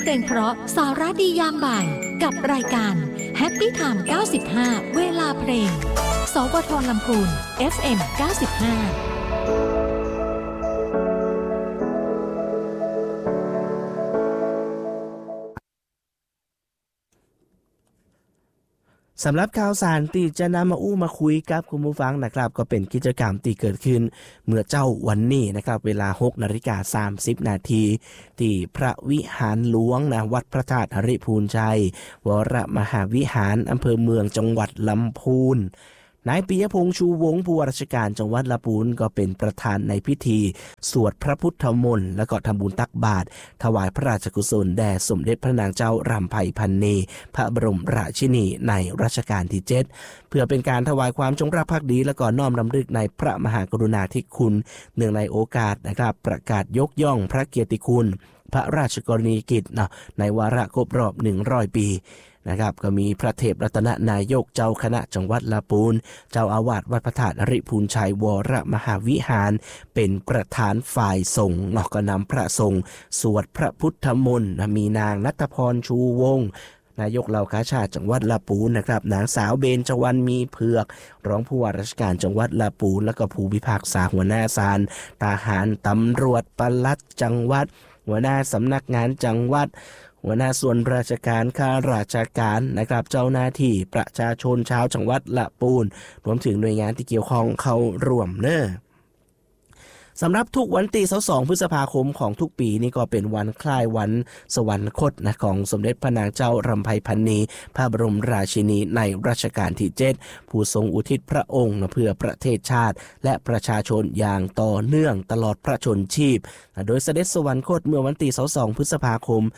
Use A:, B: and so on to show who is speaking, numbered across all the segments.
A: เพลงเพราะสาระดียามบ่ายกับรายการ Happy Time 95 เวลาเพลงสวท.ลำพูน FM 95
B: สำหรับข่าวสารที่จะนำมาคุยกับคุณผู้ฟังนะครับก็เป็นกิจกรรมที่เกิดขึ้นเมื่อเจ้าวันนี้นะครับเวลา 6:30 นาทีที่พระวิหารหลวงนะวัดพระธาตุหริพูนชัยวรมหาวิหารอำเภอเมืองจังหวัดลำพูนนายปิยพงษ์ชูวงศ์ผู้ว่าราชการจังหวัดลำพูนก็เป็นประธานในพิธีสวดพระพุทธมนต์และก็ทำบุญตักบาตรถวายพระราชกุศลแด่สมเด็จพระนางเจ้ารำไพพรรณีพระบรมราชินีในรัชกาลที่ 7เพื่อเป็นการถวายความจงรักภักดีและก็น้อมรำลึกในพระมหากรุณาธิคุณเนื่องในโอกาสนะครับประกาศยกย่องพระเกียรติคุณพระราชกรณียกิจในวาระครบรอบ100 ปีนะครับก็มีพระเทพรัตนนายกเจ้าคณะจังหวัดลำพูนเจ้าอาวาสวัดพระธาตุหริพูนชัยวรมหาวิหารเป็นประธานฝ่ายสงฆ์ก็นำพระสงฆ์สวดพระพุทธมนต์มีนางณัฐพรชูวงศ์นายกเหล่ากาชาติจังหวัดลำพูนนะครับนางสาวเบญจวรรณมีเผือกรองผู้ว่าราชการจังหวัดลำพูนและก็ผู้พิพากษาหัวหน้าศาลทหารตำรวจปลัดจังหวัดหัวหน้าสำนักงานจังหวัดหัวหน้าส่วนราชการข้าราชการนะครับเจ้าหน้าที่ประชาชนชาวจังหวัดลำพูนรวมถึงหน่วยงานที่เกี่ยวข้องเข้าร่วมสำหรับทุกวันที่22 พฤษภาคมของทุกปีนี่ก็เป็นวันคล้ายวันสวรรคตของสมเด็จพระนางเจ้ารำไพพรรณีพระบรมราชินีในรัชกาลที่ 7ผู้ทรงอุทิศพระองค์เพื่อประเทศชาติและประชาชนอย่างต่อเนื่องตลอดพระชนชีพโดยเสด็จสวรรคตเมื่อวันที่22 พฤษภาคม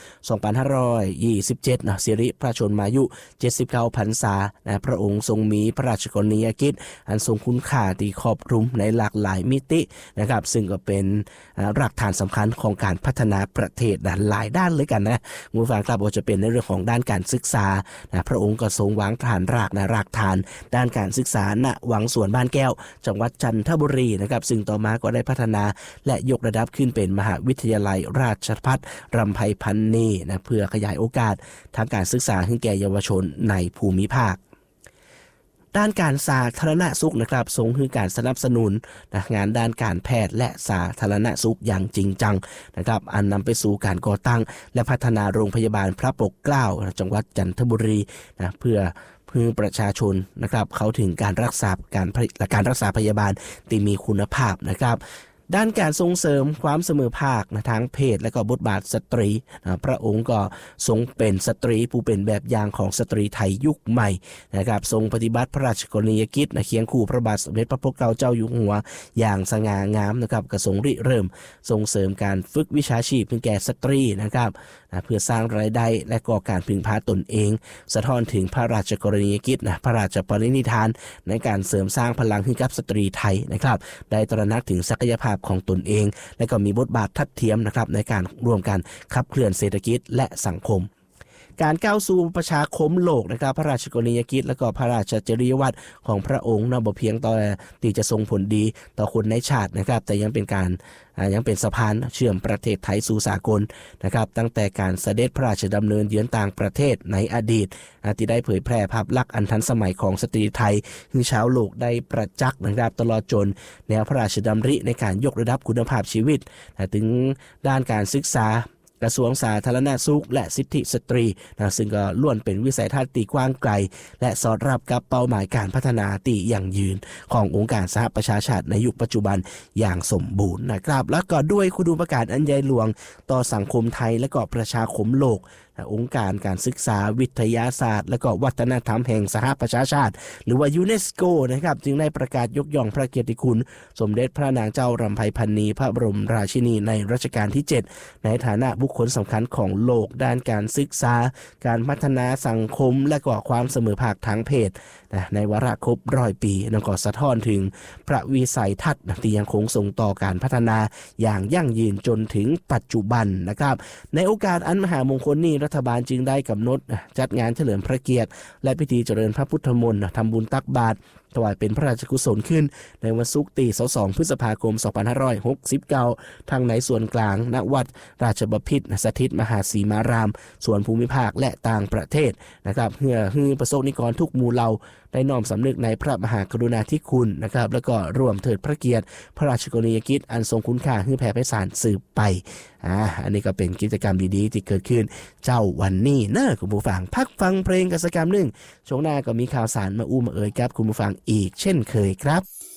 B: 2527สิริพระชนมายุ 79 พรรษาพระองค์ทรงมีพระราชกรณียกิจอันทรงคุณค่าที่ครอบคลุมในหลากหลายมิตินะครับซึ่งก็เป็นรากฐานสำคัญของการพัฒนาประเทศหลายด้านเลยกันนะคุณผู้ฟังครับว่าจะเป็นในเรื่องของด้านการศึกษาพระองค์ก็ทรงวางฐานรากฐานด้านการศึกษาณวังสวนบ้านแก้วจังหวัดจันทบุรีนะครับซึ่งต่อมาก็ได้พัฒนาและยกระดับขึ้นเป็นมหาวิทยาลัยราชภัฏรำไพพรรณีเพื่อขยายโอกาสทางการศึกษาให้แก่เยาวชนในภูมิภาคด้านการสาธารณสุขนะครับทรงคือการสนับสนุนงานด้านการแพทย์และสาธารณสุขอย่างจริงจังนะครับอันนำไปสู่การก่อตั้งและพัฒนาโรงพยาบาลพระปกเกล้าจังหวัดจันทบุรีเพื่อประชาชนนะครับเข้าถึงการรักษาพยาบาลที่มีคุณภาพนะครับด้านการส่งเสริมความเสมอภาคทางเพศและก็บทบาทสตรีพระองค์ก็ทรงเป็นสตรีผู้เป็นแบบอย่างของสตรีไทยยุคใหม่นะครับทรงปฏิบัติพระราชกรณียกิจเคียงคู่พระบาทสมเด็จพระปกเกล้าเจ้าอยู่หัวอย่างสง่างามนะครับก็ทรงริเริ่มส่งเสริมการฝึกวิชาชีพให้แก่สตรีนะครับเพื่อสร้างรายได้และก่อการพึ่งพาตนเองสะท้อนถึงพระราชกรณียกิจพระราชปรินิธานในการเสริมสร้างพลังให้กับสตรีไทยนะครับได้ตระหนักถึงศักยภาพของตนเองและก็มีบทบาททัดเทียมนะครับในการร่วมกันขับเคลื่อนเศรษฐกิจและสังคมการก้าวสู่ประชาคมโลกนะครับพระราชกรณียกิจและก็พระราชจริยวัตรของพระองค์บ่เพียงต่อที่จะส่งผลดีต่อคนในชาตินะครับแต่ยังเป็นสะพานเชื่อมประเทศไทยสู่สากลนะครับตั้งแต่การเสด็จพระราชดำเนินเยือนต่างประเทศในอดีตที่ได้เผยแพร่ภาพลักษณ์อันทันสมัยของสตรีไทยให้ชาวโลกได้ประจักษ์นะครับตลอดจนแนวพระราชดำริในการยกระดับคุณภาพชีวิตถึงด้านการศึกษากระทรวงสาธารณสุขและสิทธิสตรีซึ่งก็ล้วนเป็นวิสัยทัศน์ที่กว้างไกลและสอดรับกับเป้าหมายการพัฒนาที่ยั่งยืนขององค์การสหประชาชาติในยุคปัจจุบันอย่างสมบูรณ์นะครับแล้วก็ด้วยคุณูปการอันใหญ่หลวงต่อสังคมไทยและก็ประชาคมโลกองค์การการศึกษาวิทยาศาสตร์และก็วัฒนธรรมแห่งสหประชาชาติหรือว่ายูเนสโกนะครับจึงได้ประกาศยกย่องพระเกียรติคุณสมเด็จพระนางเจ้ารำไพพรรณีพระบรมราชินีในรัชกาลที่ 7ในฐานะบุคคลสำคัญของโลกด้านการศึกษาการพัฒนาสังคมและก็ความเสมอภาคทางเพศในวาระครบ100 ปีนั่นก็สะท้อนถึงพระวิสัยทัศน์ที่ยังคงส่งต่อการพัฒนาอย่างยั่งยืนจนถึงปัจจุบันนะครับในโอกาสอันมหามงคลนี้รัฐบาลจึงได้กำหนดจัดงานเฉลิมพระเกียรติและพิธีเจริญพระพุทธมนต์ทำบุญตักบาตรถวายเป็นพระราชกุศลขึ้นในวันศุกร์ที่22 พฤษภาคม 2569 ทั้งในส่วนกลางณวัดราชบพิตรสถิตมหาสีมารามส่วนภูมิภาคและต่างประเทศนะครับเพื่อให้ประสบนิกรทุกหมู่เหล่าได้น้อมสำนึกในพระมหากรุณาธิคุณนะครับแล้วก็ร่วมเทิดพระเกียรติพระราชกรณียกิจอันทรงคุณค่าให้แผ่ไพศาลสืบไปอันนี้ก็เป็นกิจกรรมดีๆที่เกิดขึ้นเจ้าวันนี้เนอะคุณผู้ฟังพักฟังเพลงกิจกรรมหนึ่งช่วงหน้าก็มีข่าวสารมาอู้มาเอ่ยกับคุณผู้ฟังอีกเช่นเคยครับ